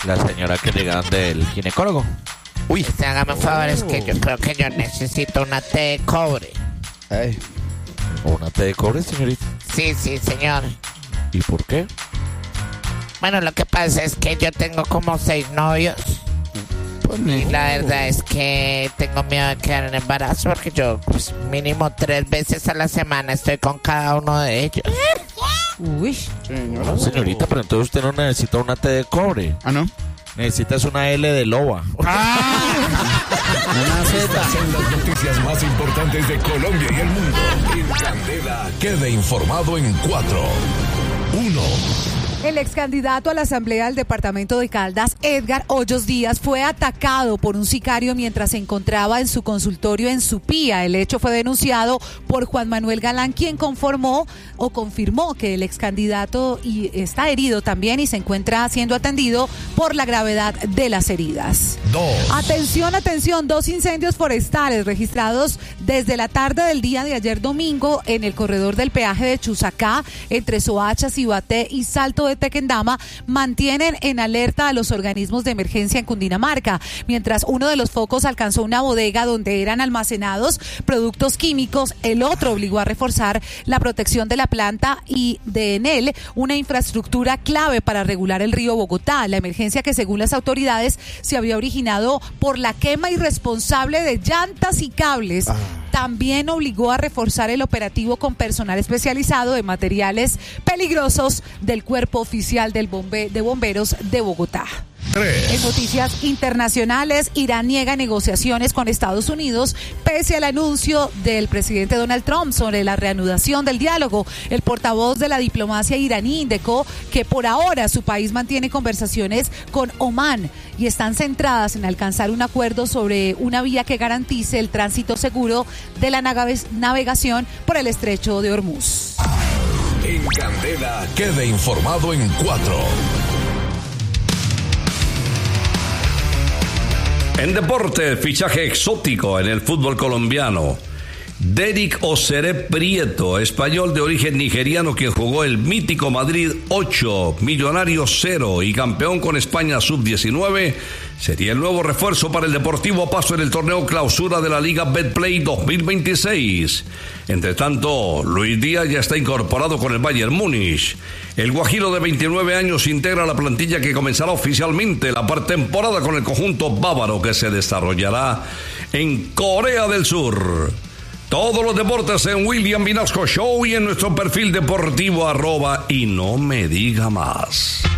La señora que llegaron del ginecólogo. Uy. Hágame un favor, es que yo creo que yo necesito una té de cobre. Ay. ¿Una té de cobre, señorita? Sí, señor. ¿Y por qué? Bueno, lo que pasa es que yo tengo como 6 novios. Y la verdad es que tengo miedo de quedar en embarazo porque yo mínimo 3 veces a la semana estoy con cada uno de ellos. Uy. No, señorita, pero entonces usted no necesita una té de cobre. Ah, ¿no? Necesitas una L de loba. Una Z. Son las noticias más importantes de Colombia y el mundo. En Candela, quede informado en 4, 1. El ex candidato a la Asamblea del Departamento de Caldas, Edgar Hoyos Díaz, fue atacado por un sicario mientras se encontraba en su consultorio en Supía. El hecho fue denunciado por Juan Manuel Galán, quien confirmó que el ex candidato está herido también y se encuentra siendo atendido por la gravedad de las heridas. 2. Atención, 2 incendios forestales registrados desde la tarde del día de ayer domingo en el corredor del peaje de Chusacá, entre Soacha, Cibaté y Salto de Tequendama, mantienen en alerta a los organismos de emergencia en Cundinamarca, mientras uno de los focos alcanzó una bodega donde eran almacenados productos químicos. El otro obligó a reforzar la protección de la planta y de en él una infraestructura clave para regular el río Bogotá. La emergencia, que según las autoridades se había originado por la quema irresponsable de llantas y cables, también obligó a reforzar el operativo con personal especializado de materiales peligrosos del Cuerpo Oficial de Bomberos de Bogotá. 3. En noticias internacionales, Irán niega negociaciones con Estados Unidos pese al anuncio del presidente Donald Trump sobre la reanudación del diálogo. El portavoz de la diplomacia iraní indicó que por ahora su país mantiene conversaciones con Omán y están centradas en alcanzar un acuerdo sobre una vía que garantice el tránsito seguro de la navegación por el estrecho de Hormuz. En Candela, quede informado en 4. En deporte, fichaje exótico en el fútbol colombiano. Derek Oseré Prieto, español de origen nigeriano, quien jugó el mítico Madrid 8, Millonarios 0 y campeón con España sub-19, sería el nuevo refuerzo para el Deportivo Pasto en el torneo clausura de la Liga Betplay 2026. Entre tanto, Luis Díaz ya está incorporado con el Bayern Múnich. El guajiro de 29 años integra la plantilla que comenzará oficialmente la pretemporada con el conjunto bávaro, que se desarrollará en Corea del Sur. Todos los deportes en William Vinasco Show y en nuestro perfil deportivo @ y no me diga más.